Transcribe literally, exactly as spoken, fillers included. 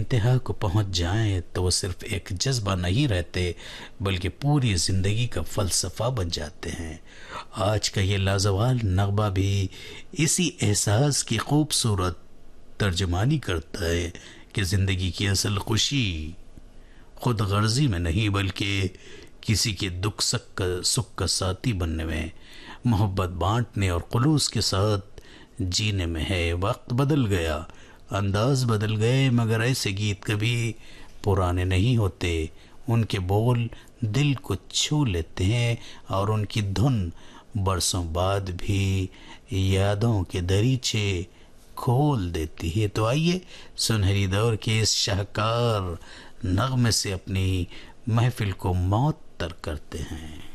इंतहा को पहुंच जाएं तो वो सिर्फ एक जज्बा नहीं रहते बल्कि पूरी ज़िंदगी का फ़लसफ़ा बन जाते हैं। आज का ये लाजवाल नगमा भी इसी एहसास की खूबसूरत तर्जुमानी करता है कि ज़िंदगी की असल खुशी खुद गर्जी में नहीं बल्कि किसी के दुख सक का सुख का साथी बनने में, मोहब्बत बांटने और खुलूस के साथ जीने में है। वक्त बदल गया, अंदाज बदल गए, मगर ऐसे गीत कभी पुराने नहीं होते। उनके बोल दिल को छू लेते हैं और उनकी धुन बरसों बाद भी यादों के दरीचे खोल देती है। तो आइए सुनहरी दौर के इस शाहकार नगमे से अपनी महफिल को मौतर करते हैं।